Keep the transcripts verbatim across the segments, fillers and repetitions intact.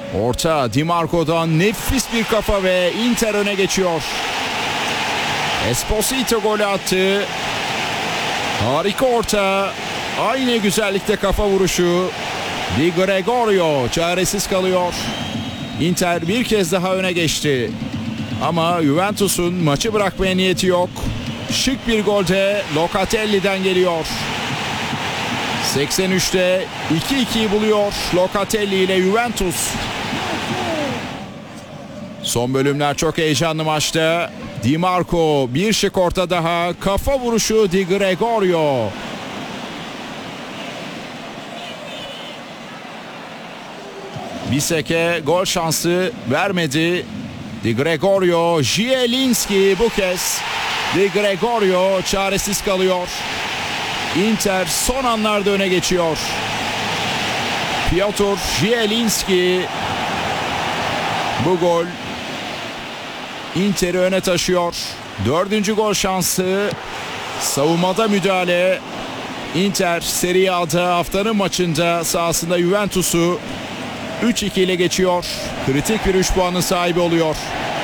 Orta Di Marco'dan nefis bir kafa ve Inter öne geçiyor. Esposito golü attı. Harika orta. Aynı güzellikte kafa vuruşu. Di Gregorio çaresiz kalıyor. Inter bir kez daha öne geçti. Ama Juventus'un maçı bırakmaya niyeti yok. Şık bir gol de Locatelli'den geliyor. seksen üçte iki ikiyi buluyor Locatelli ile Juventus. Son bölümler çok heyecanlı maçta. Di Marco bir şık orta daha. Kafa vuruşu Di Gregorio. Biseke gol şansı vermedi. Di Gregorio, Zielinski bu kez. Di Gregorio çaresiz kalıyor. Inter son anlarda öne geçiyor. Piotr Zielinski. Bu gol Inter'i öne taşıyor. Dördüncü gol şansı. Savunmada müdahale. Inter Serie A'da haftanın maçında sahasında Juventus'u üç iki ile geçiyor. Kritik bir üç puanın sahibi oluyor.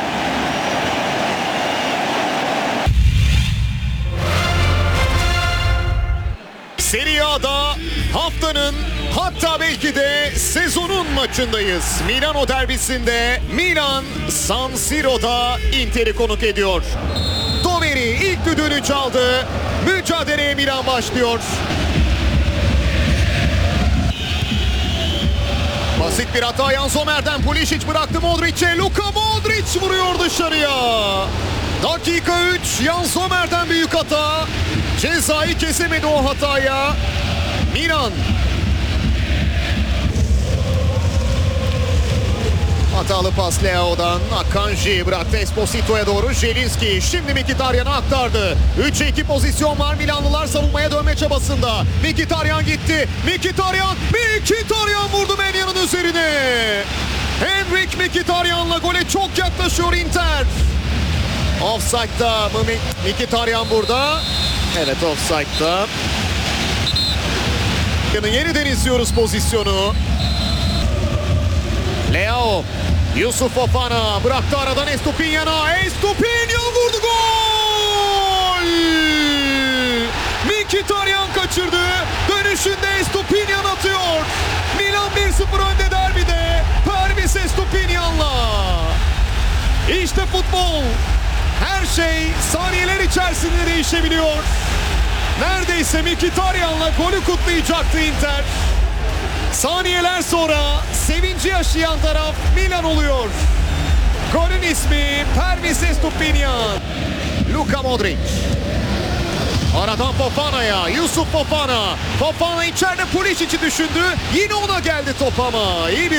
Serie A'da haftanın, hatta belki de sezonun maçındayız. Milano derbisinde Milan San Siro'da Inter'i konuk ediyor. Doveri ilk düdüğünü çaldı. Mücadeleye Milan başlıyor. Basit bir hata Jan Sommer'den. Pulisic bıraktı Modric'e. Luka Modric vuruyor dışarıya. Dakika üç. Jan Sommer'den büyük hata. Cezayı kesemedi o hataya. Milan. Hatalı pas Leao'dan. Akanji bıraktı Esposito'ya doğru. Zielinski şimdi Mkhitaryan'a aktardı. üçe iki pozisyon var. Milanlılar savunmaya dönme çabasında. Mkhitaryan gitti. Mkhitaryan. Mkhitaryan vurdu Menya'nın üzerine. Henrik Mkhitaryan'la gole çok yaklaşıyor Inter. Offside'da mı Mkhitaryan burada? Evet, offside'da. Yeniden izliyoruz pozisyonu. Leao, Yusuf Fofana bıraktı aradan Estupiñan'a. Estupiñan vurdu, gol! Mkhitaryan kaçırdı. Dönüşünde Estupiñan atıyor. Milan bir sıfır önde derbide. Pervis Estupiñan'la. İşte futbol. Her şey saniyeler içerisinde değişebiliyor. Neredeyse Mkhitaryan'la golü kutlayacaktı Inter. Saniyeler sonra sevinci yaşayan taraf Milan oluyor. Golün ismi Pervis Estupiñan. Luka Modric. Aradan Fofana'ya. Yusuf Fofana. Fofana içeride Pulisic'i düşündü. Yine ona geldi top ama iyi bir